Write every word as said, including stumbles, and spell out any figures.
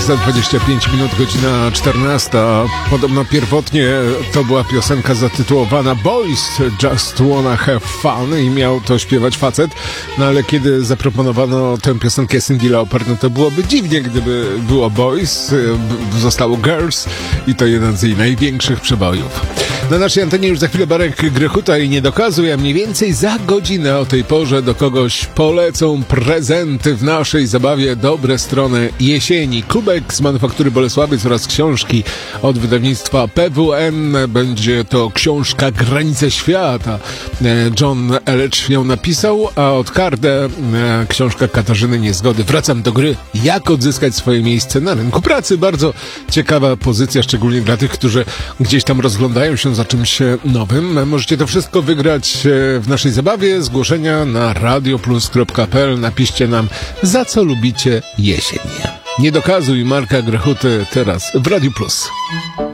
Za dwadzieścia pięć minut, godzina czternasta. Podobno pierwotnie to była piosenka zatytułowana Boys Just Wanna Have Fun i miał to śpiewać facet, no ale kiedy zaproponowano tę piosenkę Cyndi Lauper, no to byłoby dziwnie, gdyby było Boys, zostało Girls i to jeden z jej największych przebojów. Na naszej antenie już za chwilę Marek Grechuta i nie dokazuje, a mniej więcej za godzinę o tej porze do kogoś polecą prezenty w naszej zabawie Dobre Strony Jesieni. Kubek z Manufaktury Bolesławiec oraz książki od wydawnictwa P W N. Będzie to książka Granice Świata. John Elledge ją napisał, a od Kardę książka Katarzyny Niezgody. Wracam do gry. Jak odzyskać swoje miejsce na rynku pracy. Bardzo ciekawa pozycja, szczególnie dla tych, którzy gdzieś tam rozglądają się za czymś nowym. Możecie to wszystko wygrać w naszej zabawie. Zgłoszenia na radioplus kropka p l. Napiszcie nam, za co lubicie jesień. Nie dokazuj Marka Grechuty teraz w Radiu Plus.